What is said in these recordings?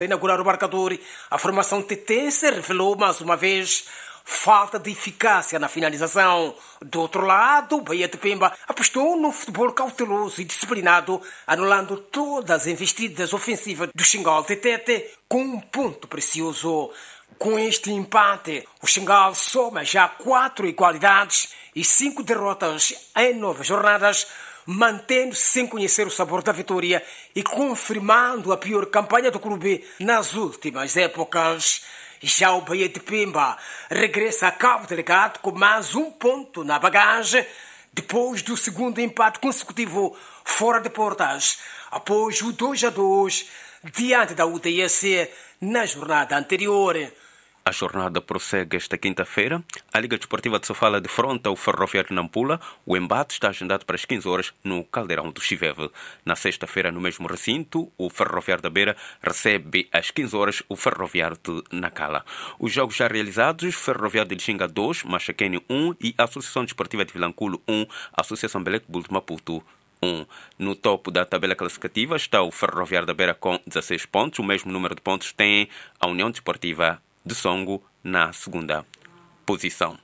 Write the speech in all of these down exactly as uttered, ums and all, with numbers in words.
inaugurar o marcador, a formação tetense revelou mais uma vez falta de eficácia na finalização. Do outro lado, o Bahia de Pemba apostou no futebol cauteloso e disciplinado, anulando todas as investidas ofensivas do Xingal Tetete com um ponto precioso. Com este empate, o Xingal soma já quatro igualdades e cinco derrotas em nove jornadas, mantendo-se sem conhecer o sabor da vitória e confirmando a pior campanha do clube nas últimas épocas. Já o Bahia de Pemba regressa a Cabo Delegado com mais um ponto na bagagem, depois do segundo empate consecutivo fora de portas, após o dois a dois diante da U D S na jornada anterior. A jornada prossegue esta quinta-feira. A Liga Desportiva de Sofala defronta o Ferroviário de Nampula. O embate está agendado para as quinze horas no Caldeirão do Chiveve. Na sexta-feira, no mesmo recinto, o Ferroviário da Beira recebe às quinze horas o Ferroviário de Nacala. Os jogos já realizados: Ferroviário de Lixinga dois, Machaquene um e Associação Desportiva de Vilanculo um, Associação Belec Bull de Maputo um. No topo da tabela classificativa está o Ferroviário da Beira com dezasseis pontos. O mesmo número de pontos tem a União Desportiva de Songo na segunda posição.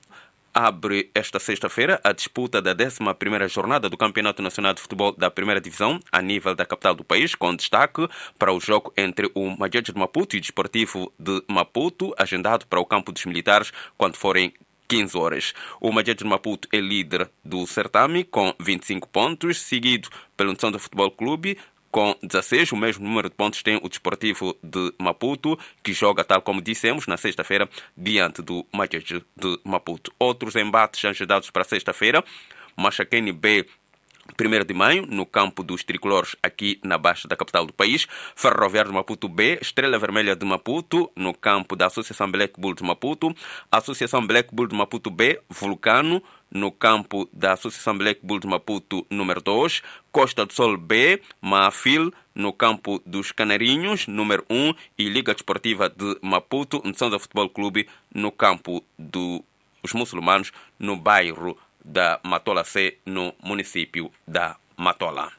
Abre esta sexta-feira a disputa da décima primeira jornada do Campeonato Nacional de Futebol da Primeira Divisão a nível da capital do país, com destaque para o jogo entre o Majetes de Maputo e o Desportivo de Maputo, agendado para o Campo dos Militares quando forem quinze horas. O Majetes de Maputo é líder do certame com vinte e cinco pontos, seguido pelo Nação do Futebol Clube com dezasseis. O mesmo número de pontos tem o Desportivo de Maputo, que joga, tal como dissemos, na sexta-feira, diante do Majetes de Maputo. Outros embates agendados para sexta-feira: Machaquene B, primeiro de maio, no campo dos tricolores, aqui na baixa da capital do país. Ferroviário de Maputo B, Estrela Vermelha de Maputo, no campo da Associação Black Bull de Maputo. Associação Black Bull de Maputo B, Vulcano, no campo da Associação Black Bull de Maputo número dois. Costa do Sol B, Maafil, no campo dos Canarinhos, número um. E Liga Desportiva de Maputo, Nação do Futebol Clube, no campo dos Muçulmanos, no bairro da Matola C, no município da Matola.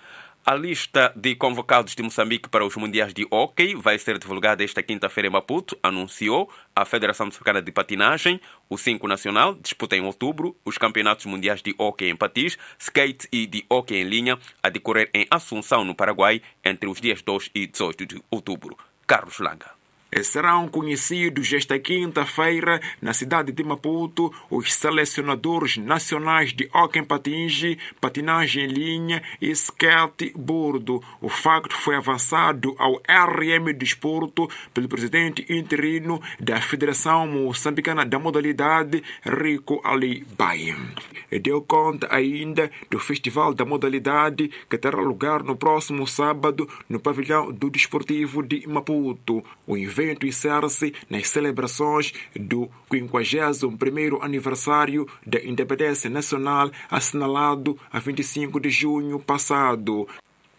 A lista de convocados de Moçambique para os Mundiais de Hóquei vai ser divulgada esta quinta-feira em Maputo, anunciou a Federação Moçambicana de Patinagem. O cinco Nacional disputa em outubro os Campeonatos Mundiais de Hóquei em Patins, Skate e de Hóquei em linha, a decorrer em Assunção, no Paraguai, entre os dias dois e dezoito de outubro. Carlos Langa. Serão conhecidos esta quinta-feira, na cidade de Maputo, os selecionadores nacionais de hóquei em patins, patinagem em linha e skate bordo. O facto foi avançado ao R M Desporto pelo presidente interino da Federação Moçambicana da modalidade, Rico Ali Baye. Deu conta ainda do Festival da Modalidade, que terá lugar no próximo sábado no pavilhão do Desportivo de Maputo. O evento encerra-se nas celebrações do quinquagésimo primeiro aniversário da independência nacional, assinalado a vinte e cinco de junho passado.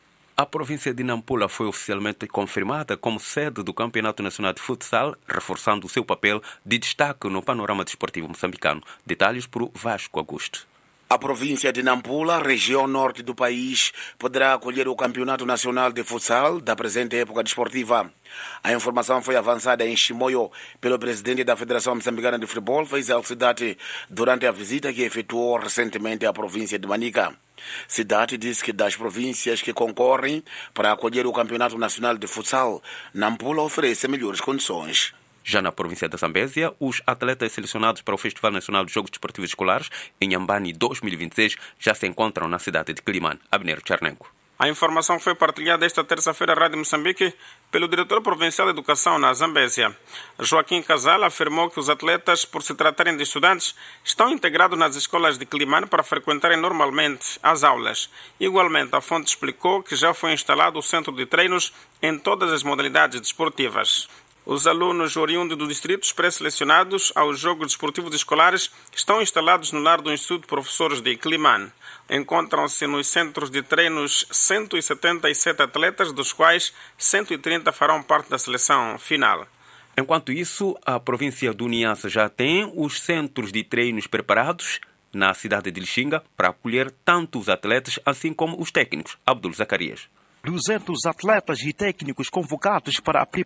A província de Nampula foi oficialmente confirmada como sede do Campeonato Nacional de Futsal, reforçando o seu papel de destaque no panorama desportivo moçambicano. Detalhes por Vasco Augusto. A província de Nampula, região norte do país, poderá acolher o Campeonato Nacional de Futsal da presente época desportiva. A informação foi avançada em Chimoio pelo presidente da Federação Moçambicana de Futebol, Faisal Cidade, durante a visita que efetuou recentemente à província de Manica. Cidade disse que das províncias que concorrem para acolher o Campeonato Nacional de Futsal, Nampula oferece melhores condições. Já na província da Zambésia, os atletas selecionados para o Festival Nacional de Jogos Desportivos Escolares em Ambani dois mil e vinte e seis já se encontram na cidade de Quilimane. Abner Charnenko. A informação foi partilhada esta terça-feira à Rádio Moçambique pelo diretor provincial de Educação na Zambésia. Joaquim Casal afirmou que os atletas, por se tratarem de estudantes, estão integrados nas escolas de Quilimane para frequentarem normalmente as aulas. Igualmente, a fonte explicou que já foi instalado o centro de treinos em todas as modalidades desportivas. Os alunos oriundos dos distritos pré-selecionados aos Jogos Desportivos Escolares estão instalados no lar do Instituto de Professores de Quilimane. Encontram-se nos centros de treinos cento e setenta e sete atletas, dos quais cento e trinta farão parte da seleção final. Enquanto isso, a província do Niassa já tem os centros de treinos preparados na cidade de Lixinga para acolher tanto os atletas assim como os técnicos. Abdul Zacarias. duzentos atletas e técnicos convocados para a preparação